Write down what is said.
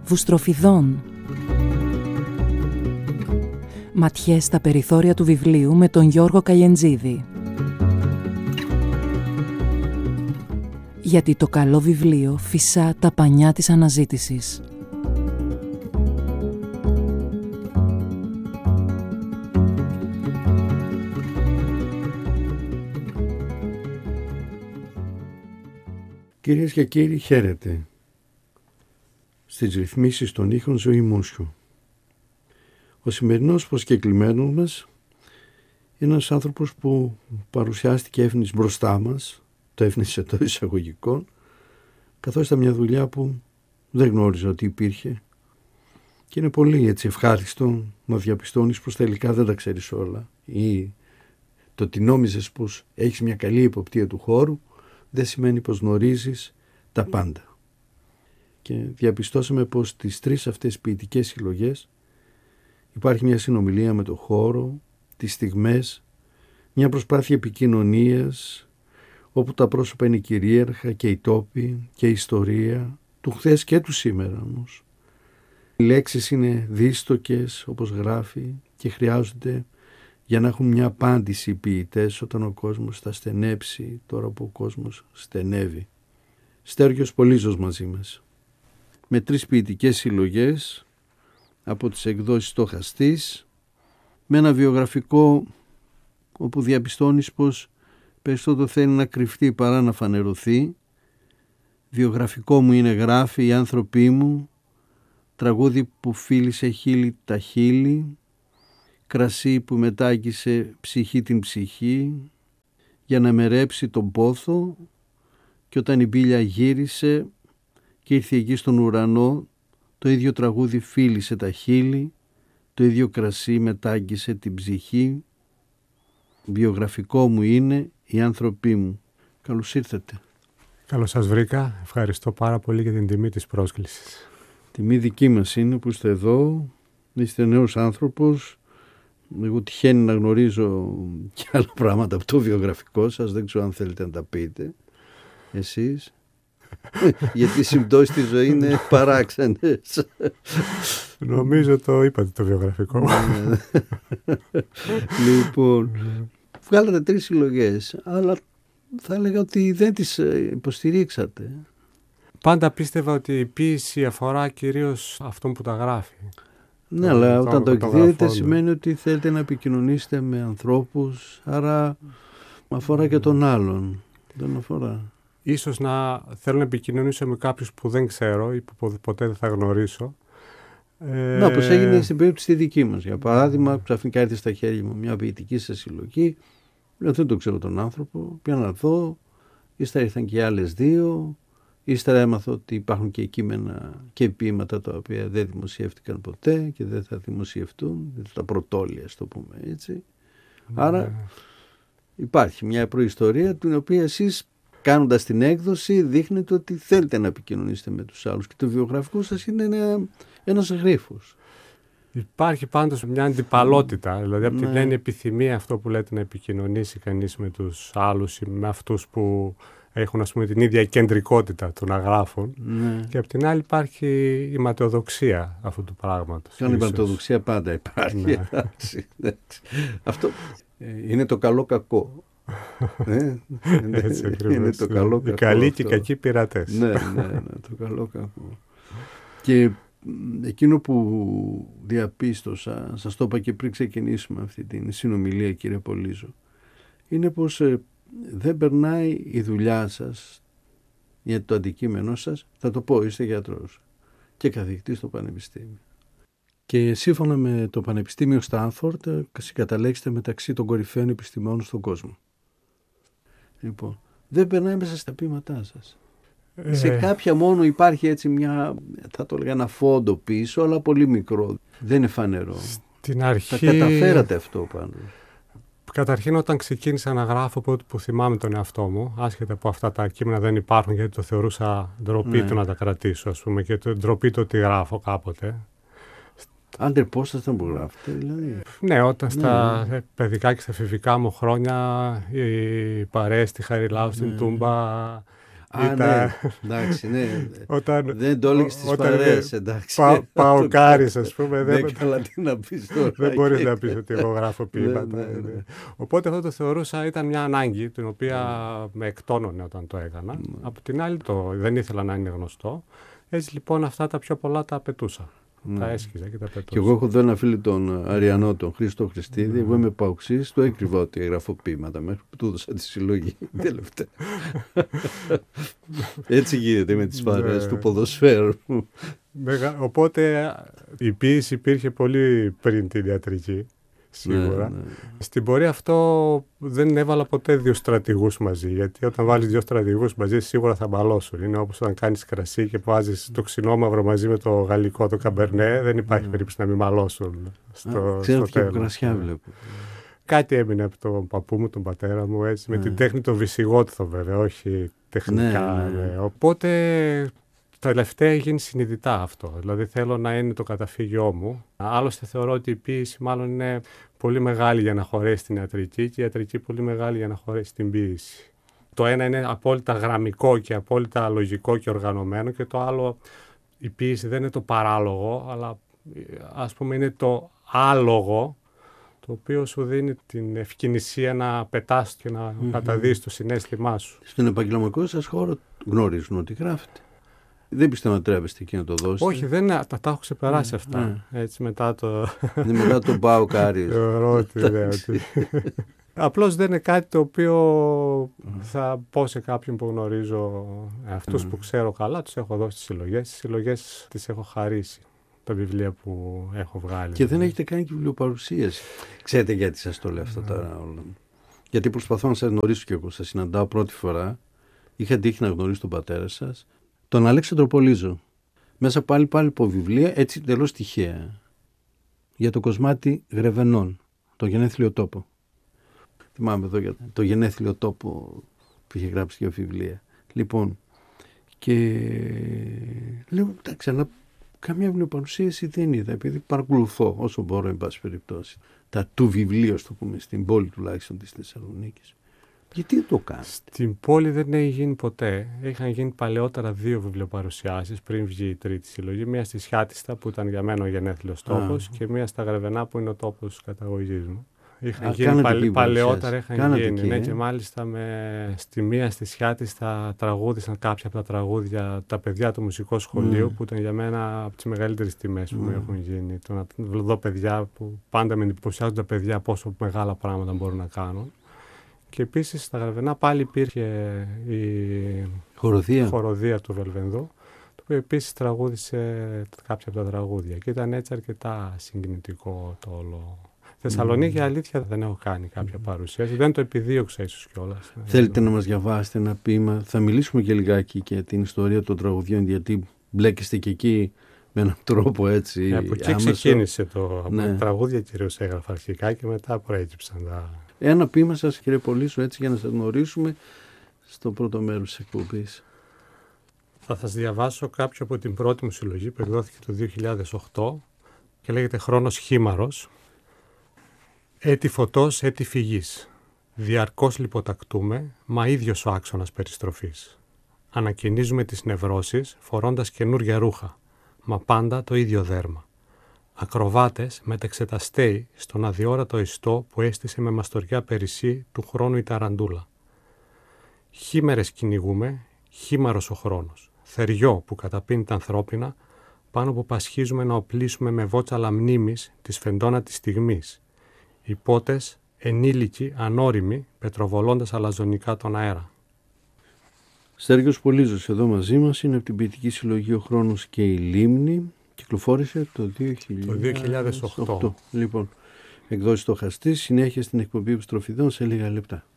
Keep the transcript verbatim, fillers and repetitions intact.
βουστροφιδών. Ματιές στα περιθώρια του βιβλίου με τον Γιώργο Καλιεντζίδη. Γιατί το καλό βιβλίο φυσά τα πανιά της αναζήτησης. Κυρίες και κύριοι, χαίρετε. Στις ρυθμίσεις των ήχων Ζωή Μούσιου. Ο σημερινός προσκεκλημένος μας είναι ένας άνθρωπος που παρουσιάστηκε έφνης μπροστά μας, το έφνησε το εισαγωγικό, καθώς ήταν μια δουλειά που δεν γνώριζα ότι υπήρχε και είναι πολύ έτσι ευχάριστο να διαπιστώνεις πως τελικά δεν τα ξέρεις όλα ή το ότι νόμιζες πως έχεις μια καλή υποπτία του χώρου δεν σημαίνει πως γνωρίζεις τα πάντα. Και διαπιστώσαμε πως στις τρεις αυτές ποιητικές συλλογές υπάρχει μια συνομιλία με το χώρο, τις στιγμές, μια προσπάθεια επικοινωνίας όπου τα πρόσωπα είναι κυρίαρχα και οι τόποι και η ιστορία του χθες και του σήμερα όμως. Οι λέξεις είναι δύστοκες όπως γράφει και χρειάζονται για να έχουν μια απάντηση οι ποιητές όταν ο κόσμος θα στενέψει τώρα που ο κόσμος στενεύει. Στέργιος Πολύζος μαζί μας. Με τρεις ποιητικές συλλογές από τις εκδόσεις Στοχαστής, με ένα βιογραφικό όπου διαπιστώνεις πως περισσότερο θέλει να κρυφτεί παρά να φανερωθεί. Βιογραφικό μου είναι γράφει «Οι άνθρωποι μου», τραγούδι που φίλησε χείλη τα χείλη, κρασί που μετάγγισε ψυχή την ψυχή για να μερέψει τον πόθο, και όταν η μπίλια γύρισε και ήρθε εκεί στον ουρανό, το ίδιο τραγούδι φίλησε τα χείλη, το ίδιο κρασί μετάγγισε την ψυχή. Βιογραφικό μου είναι «Οι άνθρωποι μου». Καλώς ήρθατε. Καλώς σας βρήκα. Ευχαριστώ πάρα πολύ για την τιμή της πρόσκλησης. Τιμή δική μας είναι που είστε εδώ. Είστε νέος άνθρωπος. Εγώ τυχαίνει να γνωρίζω και άλλα πράγματα από το βιογραφικό σας. Δεν ξέρω αν θέλετε να τα πείτε εσείς. Γιατί οι συμπτώσεις στη ζωή είναι παράξενες. Νομίζω το είπατε το βιογραφικό. Λοιπόν, βγάλατε τρεις συλλογές, αλλά θα έλεγα ότι δεν τις υποστηρίξατε. Πάντα πίστευα ότι η ποίηση αφορά κυρίως αυτόν που τα γράφει. Ναι, αλλά όταν το εκδίδετε σημαίνει ότι θέλετε να επικοινωνήσετε με ανθρώπους, άρα αφορά και τον άλλον. Δεν αφορά. Ίσως να θέλω να επικοινωνήσω με κάποιους που δεν ξέρω ή που ποτέ δεν θα γνωρίσω. Ε... Να, όπως έγινε στην περίπτωση τη δική μας. Για παράδειγμα, ξαφνικά ήρθε στα χέρια μου μια ποιητική σας συλλογή. Λέω, δεν το ξέρω τον άνθρωπο. Πήγα να δω. Ύστερα ήρθαν και οι άλλες δύο. Ύστερα έμαθα ότι υπάρχουν και κείμενα και ποίηματα τα οποία δεν δημοσιεύτηκαν ποτέ και δεν θα δημοσιευτούν. Τα πρωτόλια, ας το πούμε έτσι. Mm. Άρα υπάρχει μια προϊστορία την οποία εσείς, κάνοντας την έκδοση, δείχνετε ότι θέλετε να επικοινωνήσετε με τους άλλους και το βιογραφικό σας είναι ένα, ένας γρίφος. Υπάρχει πάντως μια αντιπαλότητα, δηλαδή από τη μια είναι επιθυμία αυτό που λέτε να επικοινωνήσει κανείς με τους άλλους ή με αυτούς που έχουν ας πούμε την ίδια κεντρικότητα των αγράφων, ναι. Και από την άλλη υπάρχει η ματαιοδοξία αυτού του πράγματος. Και η ματαιοδοξία πάντα υπάρχει. Ναι. Αυτό είναι το καλό κακό. ε, Έτσι, είναι το καλό κακό. Οι καλοί αυτό. Και οι κακοί πειρατές. Ναι, ναι, ναι, το καλό κακό. Και εκείνο που διαπίστωσα, σας το είπα και πριν ξεκινήσουμε αυτή την συνομιλία, κύριε Πολύζο, είναι πως ε, δεν περνάει η δουλειά σας για το αντικείμενό σας. Θα το πω, είστε γιατρός και καθηγητής στο Πανεπιστήμιο. Και σύμφωνα με το Πανεπιστήμιο Στάνφορντ συγκαταλέξετε μεταξύ των κορυφαίων επιστημόνων στον κόσμο. Λοιπόν, δεν περνάει μέσα στα ποίηματά σας. Ε... Σε κάποια μόνο υπάρχει έτσι μια, θα το έλεγα ένα φόντο πίσω, αλλά πολύ μικρό. Δεν είναι φανερό. Στην αρχή... Θα καταφέρατε αυτό πάντως. Καταρχήν, όταν ξεκίνησα να γράφω, πρώτο που θυμάμαι τον εαυτό μου, άσχετα από αυτά τα κείμενα δεν υπάρχουν, γιατί το θεωρούσα ντροπή ναι. του να τα κρατήσω, ας πούμε, και το ντροπή του ότι γράφω κάποτε. Άντε πώς θα που γράφετε, δηλαδή. Ναι, όταν ναι. στα παιδικά και στα εφηβικά μου χρόνια οι παρέες στη Χαριλάου, στην ναι. Τούμπα. Α, Ήταν... ναι, εντάξει, ναι. Όταν... Δεν το έλεγες στις παρέες, εντάξει. Πα, πάω κάρις, ας πούμε. Δεν έκανα τι να πεις τώρα. Δεν μπορείς να πεις ότι εγώ γράφω ποίηματα. Ναι, ναι, ναι. Οπότε αυτό το θεωρούσα ήταν μια ανάγκη, την οποία με εκτόνωνε όταν το έκανα. Ναι. Από την άλλη το, δεν ήθελα να είναι γνωστό. Έτσι λοιπόν αυτά τα πιο πολλά τα απαιτούσα. Ναι. Τα έσκυζα και τα απαιτούσα. Και εγώ έχω εδώ ένα φίλο τον Αριανό, τον Χρήστο Χριστίδη. Ναι. Εγώ είμαι παοξής, του έκρυβα ότι γράφω ποίηματα μέχρι που του έδωσα τη συλλογή τελευταία. Έτσι γίνεται με τις παρέες Ναι. του ποδοσφαίρου. Οπότε η ποίηση υπήρχε πολύ πριν την ιατρική. Σίγουρα. Ναι, ναι. Στην πορεία αυτό δεν έβαλα ποτέ δύο στρατηγούς μαζί. Γιατί όταν βάλεις δύο στρατηγούς μαζί, σίγουρα θα μπαλώσουν. Είναι όπως όταν κάνεις κρασί και βάζεις το ξινόμαυρο μαζί με το γαλλικό, το καμπερνέ. Δεν υπάρχει mm. περίπτωση να μην μπαλώσουν στο, ξέρω στο και κρασιά βλέπω. Κάτι έμεινε από τον παππού μου, τον πατέρα μου, έτσι, με ναι. την τέχνη το βυσιγότηθο βέβαια, όχι τεχνικά. Ναι, ναι. Ναι. Οπότε τελευταία έχει γίνει συνειδητά αυτό. Δηλαδή θέλω να είναι το καταφύγιό μου. Άλλωστε θεωρώ ότι η ποίηση μάλλον είναι πολύ μεγάλη για να χωρέσει την ιατρική και η ιατρική πολύ μεγάλη για να χωρέσει την ποίηση. Το ένα είναι απόλυτα γραμμικό και απόλυτα λογικό και οργανωμένο και το άλλο, η ποίηση δεν είναι το παράλογο, αλλά ας πούμε είναι το άλογο, το οποίο σου δίνει την ευκαινησία να πετάς και να mm-hmm. καταδείς το συναίσθημά σου. Στον επαγγελματικό σας χώρο γνωρίζουν ότι γράφετε. Δεν πιστεύω να τρέβεστε εκεί να το δώσετε. Όχι, δεν, τα, τα έχω ξεπεράσει mm, αυτά. Mm. Έτσι μετά το... μετά τον πάω Κάρις. Θεωρώ ότι, ναι, ότι... Απλώς δεν είναι κάτι το οποίο θα πω σε κάποιον που γνωρίζω. Αυτούς mm. που ξέρω καλά τους έχω δώσει τις συλλογές. Τις συλλογές τις έχω χαρίσει. Τα βιβλία που έχω βγάλει. Και δεν έχετε κάνει και βιβλιοπαρουσίαση. Ξέρετε γιατί σας το λέω αυτό mm. τώρα όλα. Γιατί προσπαθώ να σας γνωρίσω και εγώ. Σας συναντάω πρώτη φορά. Είχα τύχει να γνωρίσω τον πατέρα σας. Τον Αλέξανδρο Πολύζο. Μέσα πάλι πάλι από βιβλία, έτσι τελώς τυχαία. Για το κοσμάτι Γρεβενών. Το γενέθλιο τόπο. Θυμάμαι εδώ για το γενέθλιο τόπο που είχε γράψει για βιβλία. Λοιπόν, και λέω, εντάξει, αλλά καμιά βιβλιοπαρουσίαση δεν είδα, επειδή παρακολουθώ όσο μπορώ, εν πάση περιπτώσει, τα του βιβλίου, το πούμε, στην πόλη τουλάχιστον της Θεσσαλονίκης. Γιατί το κάνετε? Στην πόλη δεν έχει γίνει ποτέ. Είχαν γίνει παλαιότερα δύο βιβλιοπαρουσιάσεις πριν βγει η τρίτη συλλογή. Μία στη Σιάτιστα που ήταν για μένα ο γενέθλιος τόπος και μία στα Γρεβενά που είναι ο τόπος καταγωγής μου. Είχαν Α, γίνει παλαι, παλαιότερα, είχαν κάνατε γίνει. Εκεί, ναι, ε? Και μάλιστα με, στη μία στη Σιάτιστα τραγούδισαν κάποια από τα τραγούδια τα παιδιά του μουσικού σχολείου mm. που ήταν για μένα από τις μεγαλύτερες τιμές που mm. μου έχουν γίνει. Το να δω παιδιά που πάντα με εντυπωσιάζουν τα παιδιά πόσο μεγάλα πράγματα μπορούν να κάνουν. Και επίσης στα Γρεβενά πάλι υπήρχε η χοροδία, χοροδία του Βελβενδού, το οποίο επίσης τραγούδισε κάποια από τα τραγούδια. Και ήταν έτσι αρκετά συγκινητικό το όλο. Θεσσαλονίκη, mm. αλήθεια, δεν έχω κάνει κάποια παρουσίαση. Δεν το επιδίωξα ίσως κιόλας. Θέλετε να μας διαβάσετε ένα ποίημα? Θα μιλήσουμε και λιγάκι για την ιστορία των τραγουδιών, γιατί μπλέκεστε και εκεί με έναν τρόπο έτσι. Ε, από εκεί άμεσο. Ξεκίνησε το. Ναι. Από τραγούδια κυρίως έγραφα αρχικά και μετά προέκυψαν τα. Ένα ποίημα σας, κύριε Πολύζο, έτσι για να σας γνωρίσουμε στο πρώτο μέρος της εκπομπής. Θα σας διαβάσω κάποιο από την πρώτη μου συλλογή που εκδόθηκε το δύο χιλιάδες οκτώ και λέγεται «Χρόνος χήμαρος». Έτη φωτός, έτη φυγής. Διαρκώς λιποτακτούμε, μα ίδιος ο άξονας περιστροφής. Ανακαινίζουμε τις νευρώσεις, φορώντας καινούρια ρούχα, μα πάντα το ίδιο δέρμα. Ακροβάτες μετεξεταστέοι στον αδιόρατο ιστό που έστησε με μαστοριά περισσή του χρόνου η ταραντούλα. Χήμερες κυνηγούμε, χήμαρος ο χρόνος. Θεριό που καταπίνει τα ανθρώπινα, πάνω που πασχίζουμε να οπλίσουμε με βότσαλα μνήμης τη σφεντόνα της στιγμής. Υπότες, ενήλικοι, ανώριμοι, πετροβολώντας αλαζονικά τον αέρα. Στέργιος Πολύζος εδώ μαζί μας, είναι από την ποιητική συλλογή «Ο χρόνος και η λίμνη». Κυκλοφόρησε το δύο χιλιάδες οκτώ. Το δύο χιλιάδες οκτώ. Λοιπόν, εκδόσεις το Χαστής, συνέχεια στην εκπομπή Επιστροφιδών σε λίγα λεπτά.